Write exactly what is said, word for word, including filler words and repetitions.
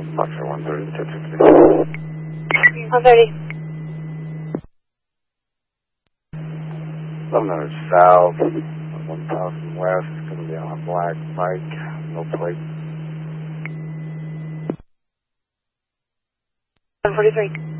Foxtrot one thirty, ten sixty. one thirty. eleven hundred south, one thousand west, it's going to be on a black bike, no plate. one forty-three.